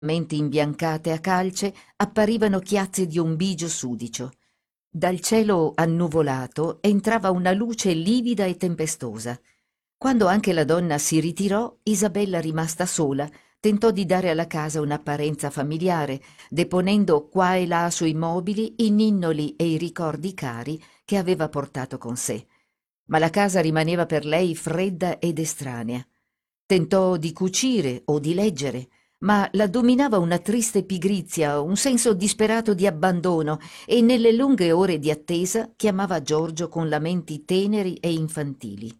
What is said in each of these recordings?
menti imbiancate a calce apparivano chiazze di un bigio sudicio. Dal cielo annuvolato entrava una luce livida e tempestosa. Quando anche la donna si ritirò, Isabella, rimasta sola, tentò di dare alla casa un'apparenza familiare, deponendo qua e là sui mobili i ninnoli e i ricordi cari che aveva portato con sé. Ma la casa rimaneva per lei fredda ed estranea. Tentò di cucire o di leggere, ma la dominava una triste pigrizia, un senso disperato di abbandono, e nelle lunghe ore di attesa chiamava Giorgio con lamenti teneri e infantili.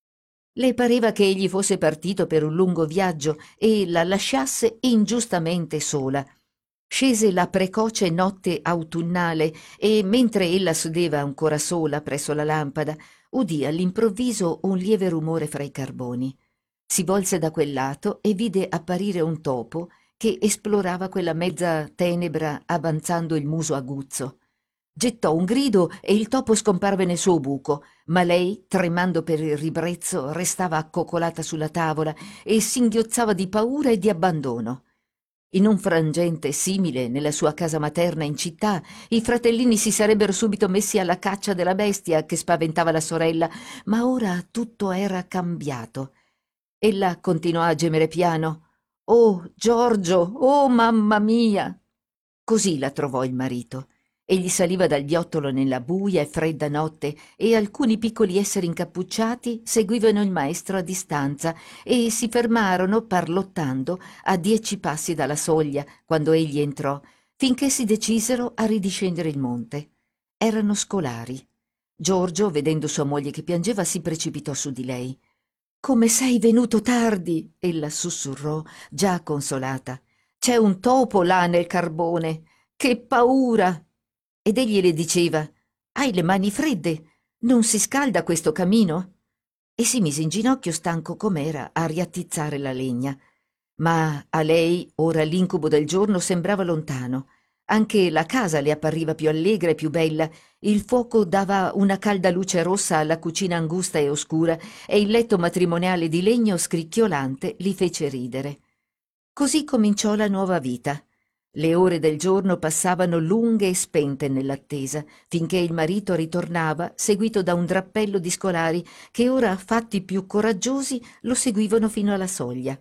Le pareva che egli fosse partito per un lungo viaggio e la lasciasse ingiustamente sola. Scese la precoce notte autunnale e, mentre ella sedeva ancora sola presso la lampada, udì all'improvviso un lieve rumore fra i carboni. Si volse da quel lato e vide apparire un topo che esplorava quella mezza tenebra avanzando il muso aguzzo. Gettò un grido e il topo scomparve nel suo buco, ma lei, tremando per il ribrezzo, restava accoccolata sulla tavola e singhiozzava di paura e di abbandono. In un frangente simile, nella sua casa materna in città, i fratellini si sarebbero subito messi alla caccia della bestia che spaventava la sorella, ma ora tutto era cambiato. Ella continuò a gemere piano. «Oh, Giorgio! Oh, mamma mia!» Così la trovò il marito. Egli saliva dal viottolo nella buia e fredda notte e alcuni piccoli esseri incappucciati seguivano il maestro a distanza e si fermarono parlottando a 10 passi dalla soglia quando egli entrò, finché si decisero a ridiscendere il monte. Erano scolari. Giorgio, vedendo sua moglie che piangeva, si precipitò su di lei. «Come sei venuto tardi!» ella sussurrò, già consolata. «C'è un topo là nel carbone! Che paura!» Ed egli le diceva: «Hai le mani fredde? Non si scalda questo camino?» E si mise in ginocchio, stanco com'era, a riattizzare la legna. Ma a lei ora l'incubo del giorno sembrava lontano. Anche la casa le appariva più allegra e più bella. Il fuoco dava una calda luce rossa alla cucina angusta e oscura e il letto matrimoniale di legno scricchiolante li fece ridere. Così cominciò la nuova vita. Le ore del giorno passavano lunghe e spente nell'attesa, finché il marito ritornava, seguito da un drappello di scolari che ora, fatti più coraggiosi, lo seguivano fino alla soglia.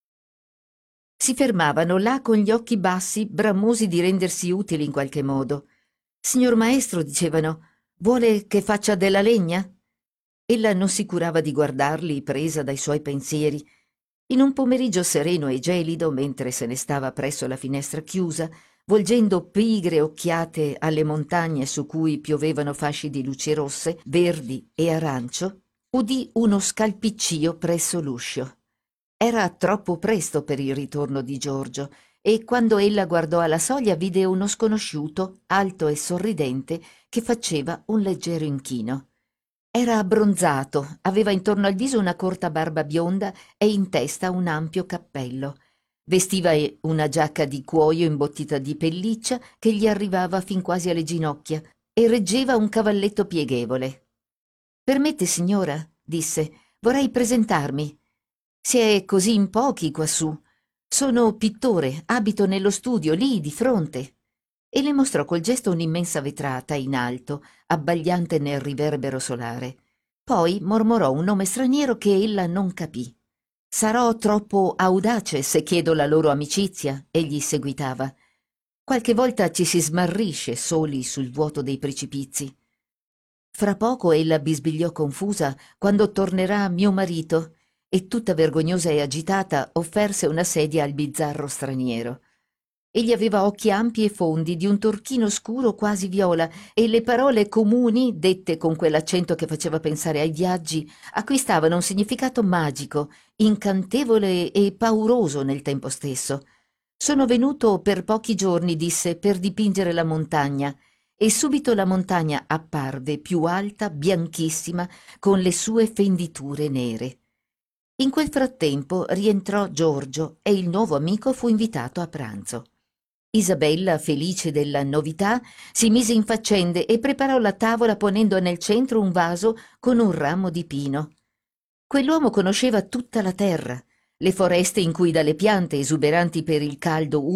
Si fermavano là con gli occhi bassi, bramosi di rendersi utili in qualche modo. «Signor maestro», dicevano, «vuole che faccia della legna?» Ella non si curava di guardarli, presa dai suoi pensieri. In un pomeriggio sereno e gelido, mentre se ne stava presso la finestra chiusa, volgendo pigre occhiate alle montagne su cui piovevano fasci di luci rosse, verdi e arancio, udì uno scalpiccio presso l'uscio. Era troppo presto per il ritorno di Giorgio e quando ella guardò alla soglia vide uno sconosciuto, alto e sorridente, che faceva un leggero inchino. Era abbronzato, aveva intorno al viso una corta barba bionda e in testa un ampio cappello. Vestiva una giacca di cuoio imbottita di pelliccia che gli arrivava fin quasi alle ginocchia e reggeva un cavalletto pieghevole. «Permette, signora?» disse. «Vorrei presentarmi. Si è così in pochi quassù. Sono pittore, abito nello studio, lì, di fronte». E le mostrò col gesto un'immensa vetrata in alto, abbagliante nel riverbero solare. Poi mormorò un nome straniero che ella non capì. «Sarò troppo audace se chiedo la loro amicizia», egli seguitava. «Qualche volta ci si smarrisce soli sul vuoto dei precipizi». Fra poco ella bisbigliò confusa: «Quando tornerà mio marito?» E tutta vergognosa e agitata offerse una sedia al bizzarro straniero. Egli aveva occhi ampi e fondi, di un turchino scuro quasi viola, e le parole comuni, dette con quell'accento che faceva pensare ai viaggi, acquistavano un significato magico, incantevole e pauroso nel tempo stesso. «Sono venuto per pochi giorni», disse, «per dipingere la montagna». E subito la montagna apparve più alta, bianchissima, con le sue fenditure nere. In quel frattempo rientrò Giorgio e il nuovo amico fu invitato a pranzo. Isabella, felice della novità, si mise in faccende e preparò la tavola ponendo nel centro un vaso con un ramo di pino. Quell'uomo conosceva tutta la terra, le foreste in cui dalle piante esuberanti per il caldo